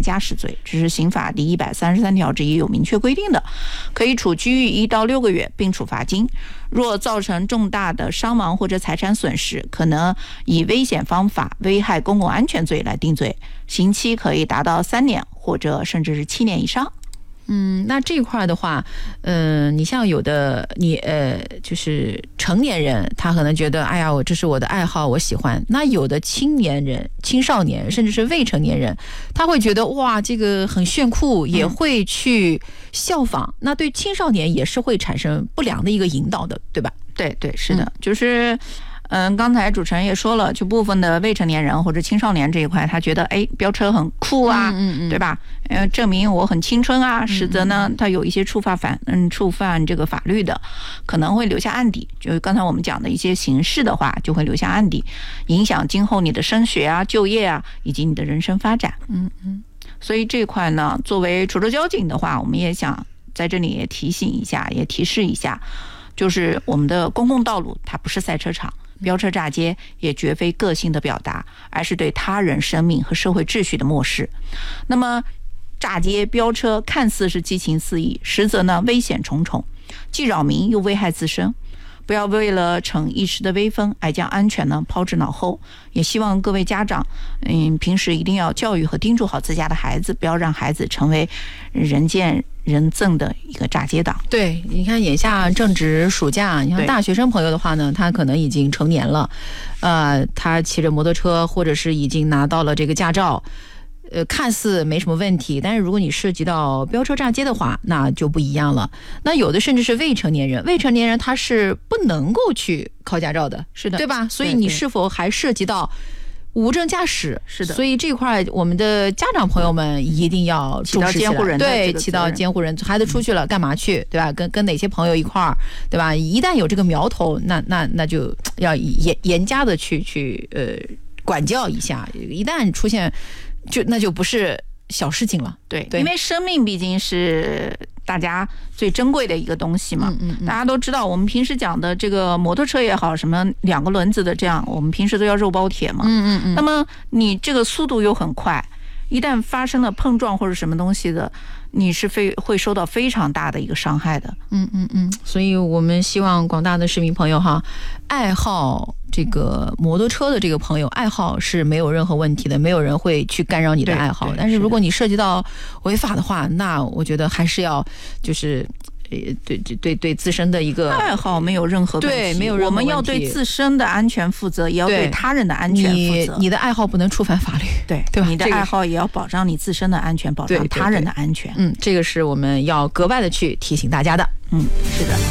驾驶罪，这是刑法第133条之一有明确规定的，可以处拘役1到6个月，并处罚金。若造成重大的伤亡或者财产损失，可能以危险方法危害公共安全罪来定罪，刑期可以达到3年或者甚至是7年以上。 那这一块的话，你像有的就是成年人，他可能觉得，哎呀，这是我的爱好，我喜欢。那有的青年人、青少年，甚至是未成年人，他会觉得哇，这个很炫酷，也会去效仿。那对青少年也是会产生不良的一个引导的，对吧？ 对，是的，就是。刚才主持人也说了，就部分的未成年人或者青少年这一块，他觉得飙车很酷啊，对吧？证明我很青春啊，实则呢，他有一些触犯这个法律的，可能会留下案底。就刚才我们讲的一些刑事的话，就会留下案底，影响今后你的升学啊、就业啊，以及你的人生发展。所以这一块呢，作为滁州交警的话，我们也想在这里也提醒一下，也提示一下，就是我们的公共道路它不是赛车场。飙车炸街也绝非个性的表达，而是对他人生命和社会秩序的漠视。那么炸街飙车看似是激情四溢，实则呢危险重重，既扰民又危害自身。不要为了逞一时的威风而将安全呢抛之脑后。也希望各位家长平时一定要教育和叮嘱好自家的孩子，不要让孩子成为人见人憎的一个炸街党。 对，你看眼下正值暑假，你看大学生朋友的话呢，他可能已经成年了，他骑着摩托车或者是已经拿到了这个驾照，看似没什么问题，但是如果你涉及到飙车炸街的话，那就不一样了。那有的甚至是未成年人他是不能够去考驾照的， 是的， 对吧？所以你是否还涉及到无证驾驶？ 是的， 所以这块我们的家长朋友们一定要重视起来，起到监护人，孩子出去了干嘛去，对吧？跟哪些朋友一块儿，对吧？一旦有这个苗头，那就要严加的去管教一下，一旦出现。那就不是小事情了，对， 因为生命毕竟是大家最珍贵的一个东西嘛。大家都知道，我们平时讲的这个摩托车也好，什么2个轮子的这样，我们平时都要肉包铁嘛。那么你这个速度又很快，一旦发生了碰撞或者什么东西的，你是会受到非常大的一个伤害的。 所以我们希望广大的市民朋友哈，爱好这个摩托车的这个朋友，爱好是没有任何问题的，没有人会去干扰你的爱好。但是如果你涉及到违法的话，那我觉得还是要就是对自身的一个爱好没有任何问题， 对，没有任何问题。 我们要对自身的安全负责，也要对他人的安全负责。 你的爱好不能触犯法律，对吧？ 你的爱好也要保障你自身的安全，保障他人的安全。 这个是我们要格外的去提醒大家的。 是的。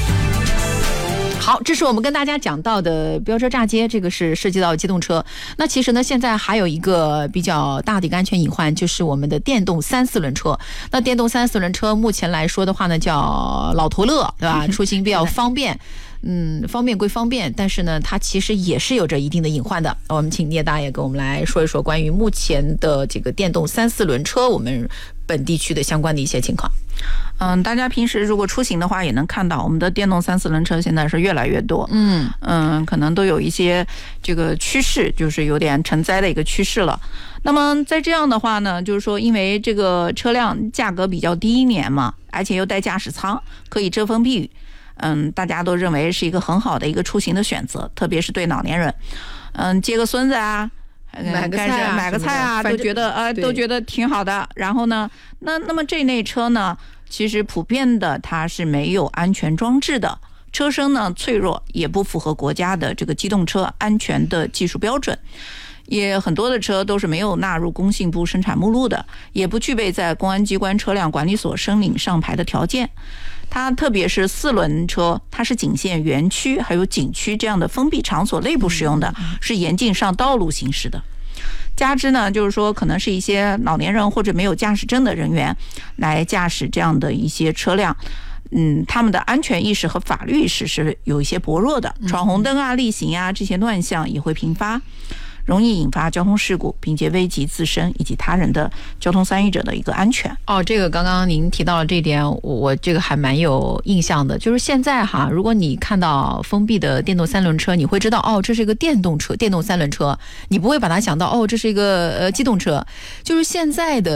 好，这是我们跟大家讲到的飙车炸街，这个是涉及到机动车。那其实呢，现在还有一个比较大的一个安全隐患，就是我们的电动3、4轮车。那电动3、4轮车目前来说的话呢，叫老头乐，对吧？出行比较方便。方便归方便，但是呢，它其实也是有着一定的隐患的。我们请聂大爷给我们来说一说关于目前的这个电动3、4轮车我们本地区的相关的一些情况。 大家平时如果出行的话，也能看到我们的电动3、4轮车现在是越来越多。可能都有一些这个趋势，就是有点成灾的一个趋势了。那么在这样的话呢，就是说因为这个车辆价格比较低一年嘛，而且又带驾驶舱，可以遮风避雨。大家都认为是一个很好的一个出行的选择，特别是对老年人，接个孙子啊，买个菜啊，都觉得挺好的。然后呢，那么这类车呢，其实普遍的它是没有安全装置的，车身呢脆弱，也不符合国家的这个机动车安全的技术标准。也很多的车都是没有纳入工信部生产目录的，也不具备在公安机关车辆管理所申领上牌的条件。它特别是4轮车，它是仅限园区还有景区这样的封闭场所内部使用的，是严禁上道路行驶的。加之呢，就是说可能是一些老年人或者没有驾驶证的人员来驾驶这样的一些车辆，他们的安全意识和法律意识是有一些薄弱的，闯红灯啊、逆行啊这些乱象也会频发，容易引发交通事故，并且危及自身以及他人的交通参与者的一个安全。 这个刚刚您提到了这一点，我这个还蛮有印象的。就是现在哈，如果你看到封闭的电动3轮车，你会知道这是一个电动车，电动3轮车，你不会把它想到这是一个机动车。就是现在的